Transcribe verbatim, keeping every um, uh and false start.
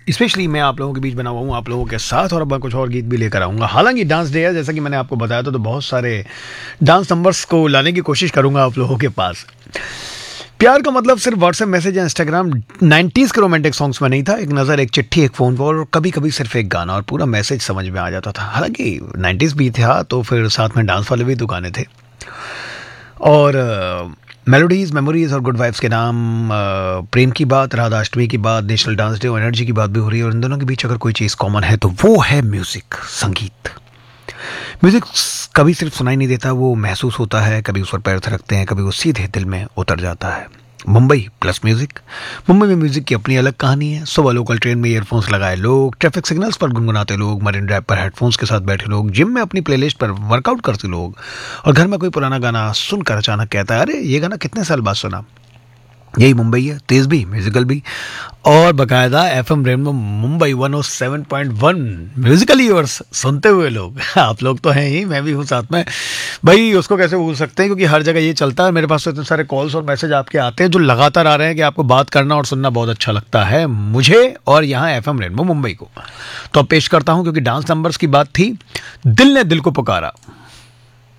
Specially मैं आप लोगों के बीच बना हुआ हूँ आप लोगों के साथ, और अब मैं कुछ और गीत भी लेकर आऊँगा। हालांकि डांस डे है, जैसा कि मैंने आपको बताया था, तो बहुत सारे डांस नंबर्स को लाने की कोशिश करूँगा आप लोगों के पास। प्यार का मतलब सिर्फ व्हाट्सएप मैसेज या इंस्टाग्राम नाइन्टीज़ के रोमांटिक सॉन्ग्स में नहीं था। एक नज़र, एक चिट्ठी, एक फ़ोन कॉल, और कभी कभी सिर्फ एक गाना और पूरा मैसेज समझ में आ जाता था। हालांकि नाइन्टीज़ भी था तो फिर साथ में डांस वाले भी तो गाने थे। और मेलोडीज, मेमोरीज और गुड वाइब्स के नाम, अ, प्रेम की बात, राधा अष्टमी की बात, नेशनल डांस डे और एनर्जी की बात भी हो रही है। और इन दोनों के बीच अगर कोई चीज़ कॉमन है तो वो है म्यूज़िक, संगीत। म्यूज़िक कभी सिर्फ सुनाई नहीं देता, वो महसूस होता है। कभी उस पर पैर थिरकते हैं, कभी वो सीधे दिल में उतर जाता है। Mumbai plus music. मुंबई में म्यूजिक की अपनी अलग कहानी है। सुबह लोकल ट्रेन में ईयरफोन्स लगाए लोग, ट्रैफिक सिग्नल्स पर गुनगुनाते लोग, मरीन ड्राइव पर हेडफोन्स के साथ बैठे लोग, जिम में अपनी प्लेलिस्ट पर वर्कआउट करते लोग, और घर में कोई पुराना गाना सुनकर अचानक कहता है, अरे ये गाना कितने साल बाद सुना। यही मुंबई है, तेज भी, म्यूजिकल भी, और बाकायदा FM rainbow Mumbai one O seven point one Musically और सुनते हुए लोग। आप लोग तो हैं ही, मैं भी हूँ साथ में भाई। उसको कैसे भूल सकते हैं, क्योंकि हर जगह ये चलता है। मेरे पास तो इतने सारे कॉल्स और मैसेज आपके आते हैं जो लगातार आ रहे हैं कि आपको बात करना और सुनना बहुत अच्छा लगता है मुझे और यहाँ एफएम रेनबो मुंबई को। तो अब पेश करता हूँ, क्योंकि डांस नंबर्स की बात थी, दिल ने दिल को पुकारा।